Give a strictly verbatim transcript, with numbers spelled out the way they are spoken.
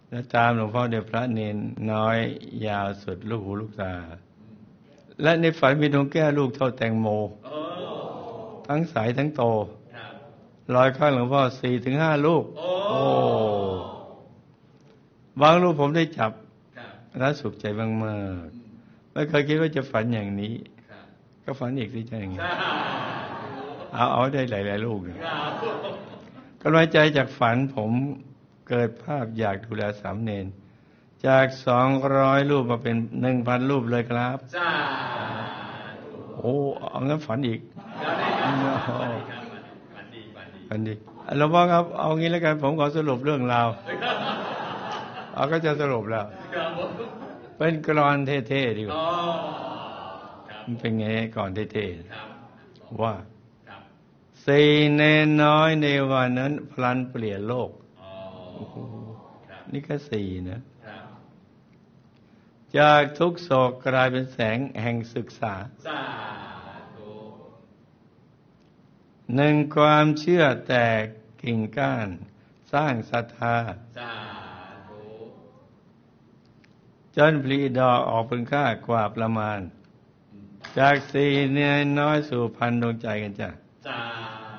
แล้วตามหลวงพ่อเดี๋ยวพระเนนน้อยยาวสุดลูกหูลูกตาและในฝันมีดวงแก้วลูกเท่าแตงโมทั้งใสทั้งโตลอยข้างหลวงพ่อสี่ถึงห้าลูกโอ้บางลูกผมได้จับและสุขใจมากๆไม่เคยคิดว่าจะฝันอย่างนี้ก็ฝันอีกสิจะอย่างนี้เอาเอาได้หลายๆลูกนะกำลังใจจากฝันผมเกิดภาพอยากดูแลสามเณรจากสองร้อยรูปมาเป็นหนึ่งพันรูปเลยครับโอ้เอางั้นฝันอีกฝันดีเราบอกครับเอางี้แล้วกันผมขอสรุปเรื่องราวเอาก็จะสรุปแล้วเป็นกลอนเท่ๆดีกว่ามันเป็นไงก่อนเท่ๆว่าสี่เนนน้อยในวันนั้นพลันเปลี่ยนโลกนี่ก็สี่นะจากทุกโศกกลายเป็นแสงแห่งศึกษาหนึ่งความเชื่อแตกกิ่งก้านสร้างศรัทธาจนผลิดอกออกเป็นค่ากว่าประมาณจากสี่เนนน้อยสู่พันดวงใจกันจ้ะ